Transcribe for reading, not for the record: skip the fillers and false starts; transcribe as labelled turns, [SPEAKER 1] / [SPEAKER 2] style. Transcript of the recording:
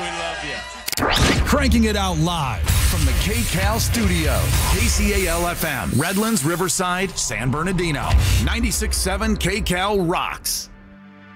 [SPEAKER 1] love you.
[SPEAKER 2] Cranking it out live from the KCAL studio. KCAL FM, Redlands, Riverside, San Bernardino. 96.7 KCAL rocks.